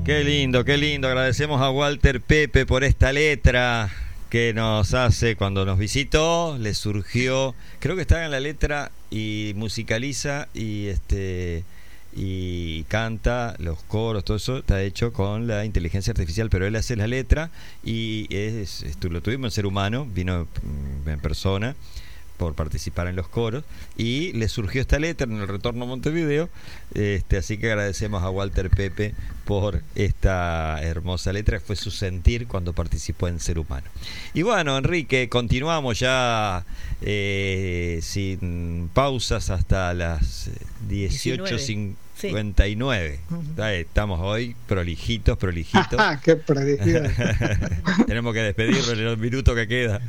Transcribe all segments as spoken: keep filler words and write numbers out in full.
Qué lindo, qué lindo. Agradecemos a Walter Pepe por esta letra que nos hace cuando nos visitó. Le surgió, creo que está en la letra y musicaliza y este y canta los coros, todo eso está hecho con la inteligencia artificial, pero él hace la letra y es, es lo tuvimos en Ser Humano, vino en persona por participar en los coros y le surgió esta letra en el retorno a Montevideo, este, así que agradecemos a Walter Pepe por esta hermosa letra, fue su sentir cuando participó en Ser Humano. Y bueno, Enrique, continuamos ya eh, sin pausas hasta las dieciocho cincuenta y nueve. Sí. Estamos hoy prolijitos, prolijitos. ¡Qué prolijo! Tenemos que despedirnos en los minutos que queda.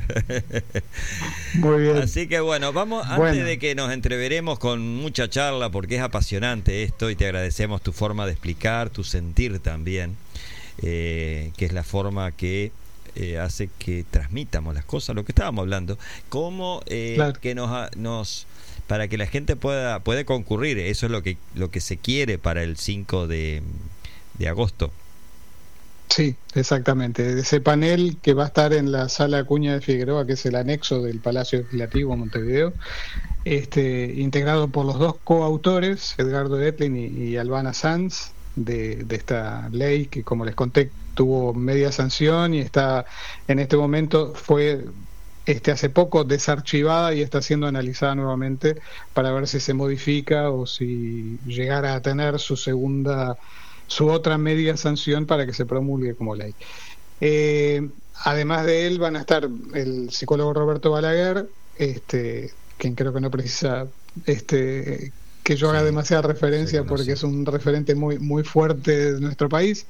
Muy bien. Así que bueno, vamos, antes bueno. de que nos entreveremos con mucha charla, porque es apasionante esto y te agradecemos tu forma de explicar, tu sentir también, eh, que es la forma que eh, hace que transmitamos las cosas, lo que estábamos hablando, cómo eh, claro. que nos... nos para que la gente pueda puede concurrir, eso es lo que lo que se quiere para el cinco de agosto. Sí, exactamente. Ese panel que va a estar en la Sala Acuña de Figueroa, que es el anexo del Palacio Legislativo Montevideo, este, integrado por los dos coautores, Edgardo Etlin y, y Albana Sanz, de, de esta ley que, como les conté, tuvo media sanción y está en este momento fue Este, hace poco desarchivada y está siendo analizada nuevamente para ver si se modifica o si llegara a tener su segunda, su otra media sanción para que se promulgue como ley. Eh, además de él van a estar el psicólogo Roberto Balaguer, este, quien creo que no precisa este, que yo haga sí, demasiada referencia porque es un referente muy, muy fuerte de nuestro país.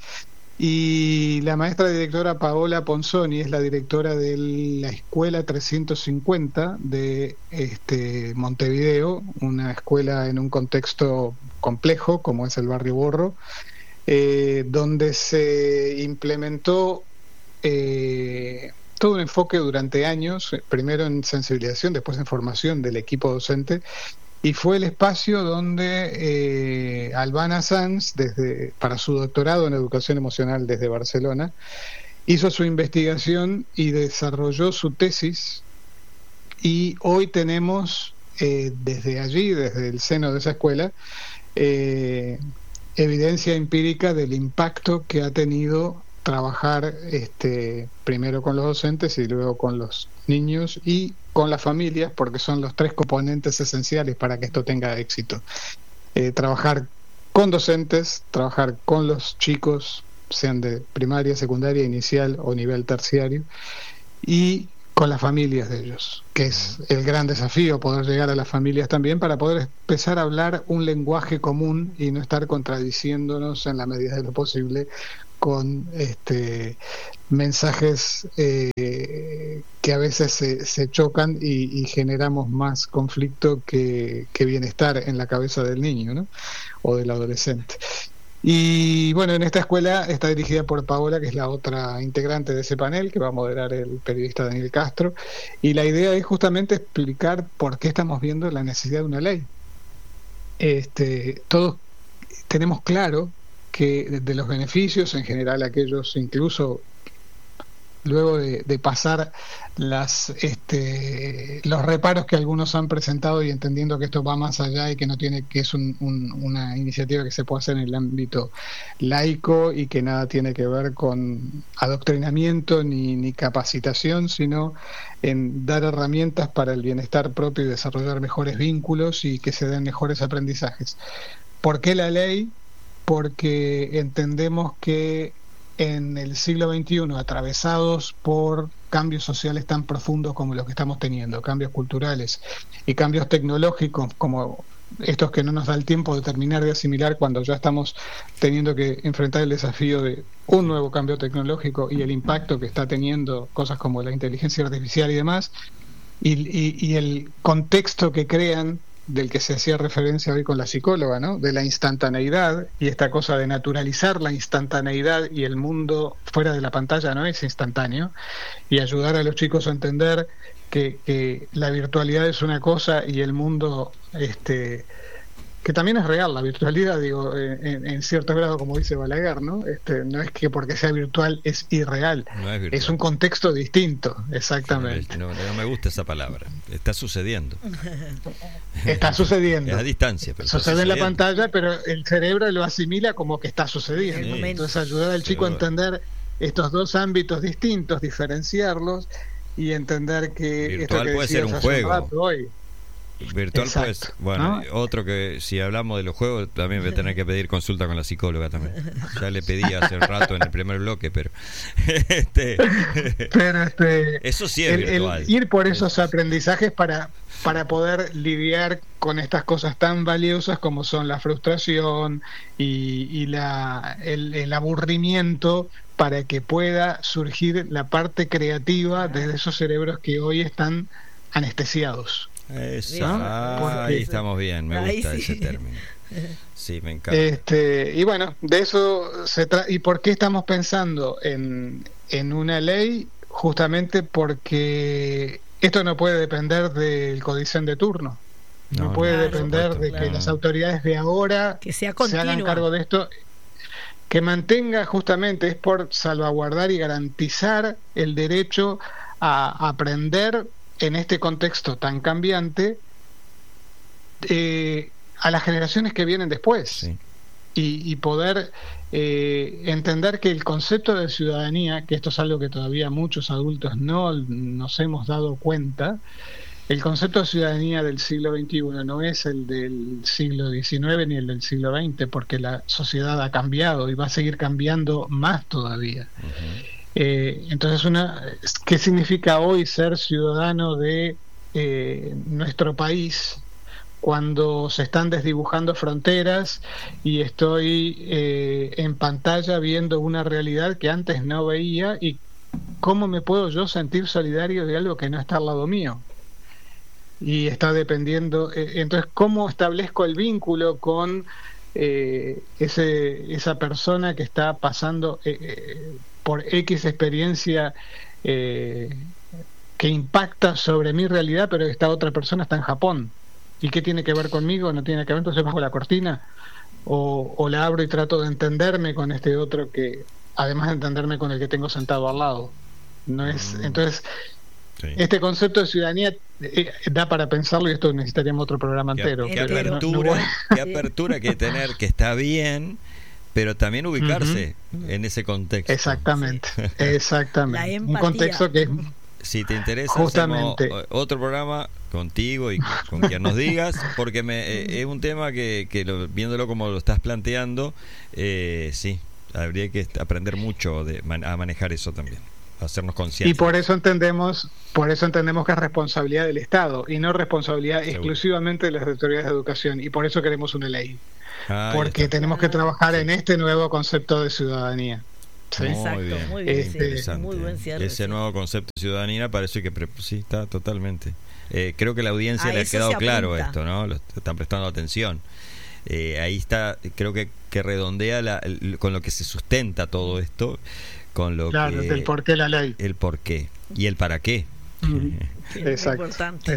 Y la maestra directora Paola Ponzoni es la directora de la Escuela trescientos cincuenta de este Montevideo, una escuela en un contexto complejo como es el Barrio Borro, eh, donde se implementó eh, todo un enfoque durante años, primero en sensibilización, después en formación del equipo docente. Y fue el espacio donde eh, Albana Sanz, desde, para su doctorado en Educación Emocional desde Barcelona, hizo su investigación y desarrolló su tesis. Y hoy tenemos, eh, desde allí, desde el seno de esa escuela, eh, evidencia empírica del impacto que ha tenido trabajar este, primero con los docentes y luego con los niños y con las familias, porque son los tres componentes esenciales para que esto tenga éxito. Eh, trabajar con docentes, trabajar con los chicos, sean de primaria, secundaria, inicial o nivel terciario, y con las familias de ellos, que es el gran desafío, poder llegar a las familias también para poder empezar a hablar un lenguaje común y no estar contradiciéndonos en la medida de lo posible con este mensajes eh, que a veces se, se chocan y, y generamos más conflicto que, que bienestar en la cabeza del niño, ¿no? O del adolescente. Y bueno, en esta escuela está dirigida por Paola, que es la otra integrante de ese panel, que va a moderar el periodista Daniel Castro, y la idea es justamente explicar por qué estamos viendo la necesidad de una ley. Este, todos tenemos claro que de los beneficios, en general aquellos incluso luego de, de pasar las este, los reparos que algunos han presentado y entendiendo que esto va más allá y que no tiene que es un, un, una iniciativa que se puede hacer en el ámbito laico y que nada tiene que ver con adoctrinamiento ni, ni capacitación, sino en dar herramientas para el bienestar propio y desarrollar mejores vínculos y que se den mejores aprendizajes. ¿Por qué la ley? Porque entendemos que en el siglo veintiuno, atravesados por cambios sociales tan profundos como los que estamos teniendo, cambios culturales y cambios tecnológicos como estos que no nos da el tiempo de terminar de asimilar cuando ya estamos teniendo que enfrentar el desafío de un nuevo cambio tecnológico y el impacto que está teniendo cosas como la inteligencia artificial y demás, y, y, y el contexto que crean del que se hacía referencia hoy con la psicóloga, ¿no? De la instantaneidad y esta cosa de naturalizar la instantaneidad y el mundo fuera de la pantalla no es instantáneo, y ayudar a los chicos a entender que, que la virtualidad es una cosa y el mundo este que también es real, la virtualidad, digo, en, en cierto grado, como dice Balaguer, ¿no? Este, no es que porque sea virtual es irreal, no es, virtual. Es un contexto distinto, exactamente. No, no, no me gusta esa palabra, está sucediendo. Está sucediendo. Es a distancia. Pero sucede en la pantalla, pero el cerebro lo asimila como que está sucediendo. Sí. Entonces ayudar al chico pero... a entender estos dos ámbitos distintos, diferenciarlos y entender que virtual esto que puede ser un juego. Hoy, virtual pues bueno, ¿no? Otro que si hablamos de los juegos también voy a tener que pedir consulta con la psicóloga también. Ya le pedí hace rato en el primer bloque, pero este, pero este eso sí es el, virtual. El ir por esos aprendizajes para para poder lidiar con estas cosas tan valiosas como son la frustración y, y la el, el aburrimiento, para que pueda surgir la parte creativa desde esos cerebros que hoy están anestesiados. Eso, ah, ahí estamos bien, me gusta sí. ese término. Sí, me encanta. Este, y bueno, de eso se trata. ¿Y por qué estamos pensando en, en una ley? Justamente porque esto no puede depender del codicen de turno. No, no puede claro, depender supuesto, de claro. que las autoridades de ahora que sea se hagan cargo de esto. Que mantenga, justamente, es por salvaguardar y garantizar el derecho a aprender en este contexto tan cambiante eh, a las generaciones que vienen después. Sí. y, y poder eh, entender que el concepto de ciudadanía, que esto es algo que todavía muchos adultos no nos hemos dado cuenta, el concepto de ciudadanía del siglo veintiuno no es el del siglo diecinueve ni el del siglo veinte, porque la sociedad ha cambiado y va a seguir cambiando más todavía. Uh-huh. Eh, entonces, una, ¿qué significa hoy ser ciudadano de eh, nuestro país cuando se están desdibujando fronteras y estoy eh, en pantalla viendo una realidad que antes no veía? ¿Y cómo me puedo yo sentir solidario de algo que no está al lado mío? Y está dependiendo, eh, entonces, ¿cómo establezco el vínculo con eh, ese esa persona que está pasando eh, eh, por X experiencia eh, que impacta sobre mi realidad, pero esta otra persona está en Japón? ¿Y qué tiene que ver conmigo? ¿No tiene que ver? Entonces bajo la cortina o, o la abro y trato de entenderme con este otro, que además de entenderme con el que tengo sentado al lado. No es, mm. entonces sí. Este concepto de ciudadanía eh, da para pensarlo, y esto necesitaríamos otro programa entero. Qué, qué apertura, no, no... qué apertura que tener, que está bien, pero también ubicarse uh-huh. en ese contexto. Exactamente, sí. exactamente. Un contexto que es... Si te interesa, justamente hacemos otro programa contigo y con quien nos digas, porque me, eh, es un tema que, que lo, viéndolo como lo estás planteando, eh, sí, habría que aprender mucho de, a manejar eso también, hacernos conscientes. Y por eso entendemos, por eso entendemos que es responsabilidad del Estado y no responsabilidad Seguro. exclusivamente de las autoridades de educación, y por eso queremos una ley, ah, porque tenemos que trabajar sí. en este nuevo concepto de ciudadanía. Sí. Exacto, muy bien, muy bien, este, sí, muy buen cierre, ese sí. nuevo concepto de ciudadanía parece que sí está totalmente. Eh, creo que a la audiencia a le ha quedado claro esto, ¿no? Lo están prestando atención. Eh, ahí está, creo que, que redondea la, el, con lo que se sustenta todo esto, con lo claro, que del por qué la ley, el por qué y el para qué. Mm-hmm. Exacto.